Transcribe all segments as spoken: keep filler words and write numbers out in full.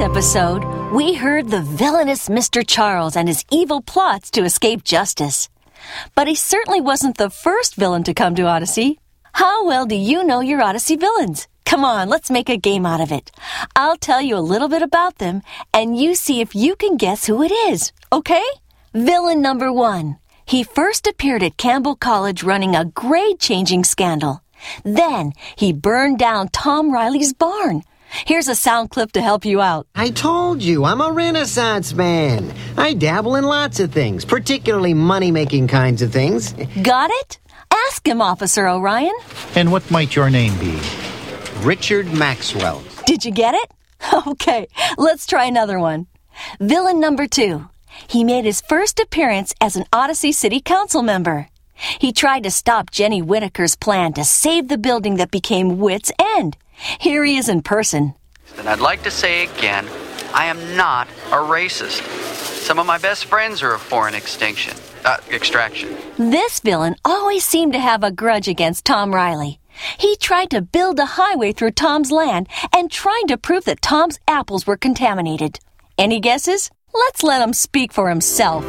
episode, we heard the villainous Mister Charles and his evil plots to escape justice. But he certainly wasn't the first villain to come to Odyssey. How well do you know your Odyssey villains? Come on, let's make a game out of it. I'll tell you a little bit about them, and you see if you can guess who it is, okay? Villain number one. He first appeared at Campbell College running a grade-changing scandal. Then he burned down Tom Riley's barn. Here's a sound clip to help you out. I told you, I'm a Renaissance man. I dabble in lots of things, particularly money-making kinds of things. Got it? Ask him, Officer Orion. And what might your name be? Richard Maxwell. Did you get it? Okay, let's try another one. Villain number two. He made his first appearance as an Odyssey City Council member. He tried to stop Jenny Whittaker's plan to save the building that became Wit's End. Here he is in person. And I'd like to say again, I am not a racist. Some of my best friends are of foreign extinction, uh, extraction. This villain always seemed to have a grudge against Tom Riley. He tried to build a highway through Tom's land and tried to prove that Tom's apples were contaminated. Any guesses? Let's let him speak for himself.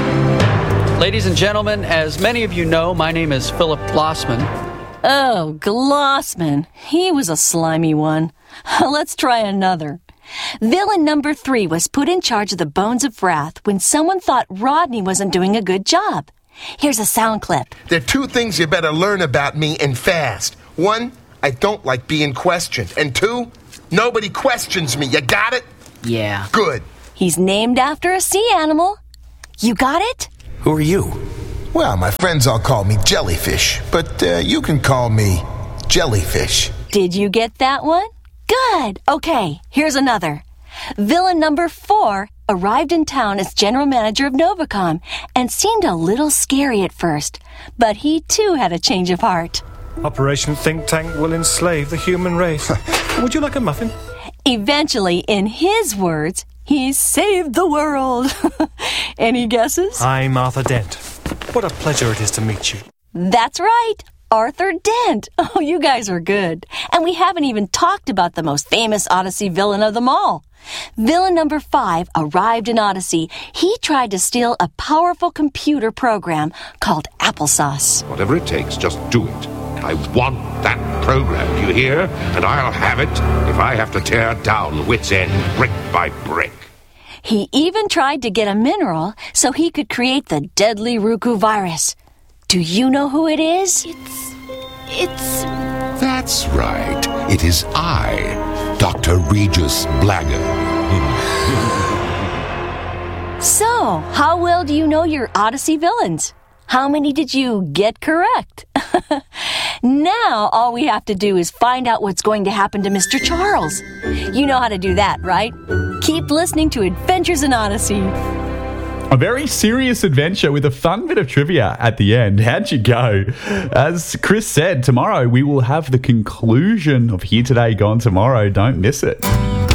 Ladies and gentlemen, as many of you know, my name is Philip Glossman. Oh, Glossman. He was a slimy one. Let's try another. Villain number three was put in charge of the Bones of Wrath when someone thought Rodney wasn't doing a good job. Here's a sound clip. There are two things you better learn about me and fast. One, I don't like being questioned. And two, nobody questions me. You got it? Yeah. Good. He's named after a sea animal. You got it? Who are you? Well, my friends all call me Jellyfish, but uh, you can call me Jellyfish. Did you get that one? Good. Okay, here's another. Villain number four arrived in town as general manager of Novacom and seemed a little scary at first, but he too had a change of heart. Operation Think Tank will enslave the human race. Would you like a muffin? Eventually, in his words, he saved the world. Any guesses? I'm Arthur Dent. What a pleasure it is to meet you. That's right, Arthur Dent. Oh, you guys are good. And we haven't even talked about the most famous Odyssey villain of them all. Villain number five arrived in Odyssey. He tried to steal a powerful computer program called Applesauce. Whatever it takes, just do it. I want that program, do you hear? And I'll have it if I have to tear down Wit's End brick by brick. He even tried to get a mineral so he could create the deadly Ruku virus. Do you know who it is? It's... it's... That's right. It is I, Doctor Regis Blagger. So, how well do you know your Odyssey villains? How many did you get correct? Now, all we have to do is find out what's going to happen to Mister Charles. You know how to do that, right? Keep listening to Adventures in Odyssey. A very serious adventure with a fun bit of trivia at the end. How'd you go? As Chris said, tomorrow we will have the conclusion of Here Today, Gone Tomorrow. Don't miss it.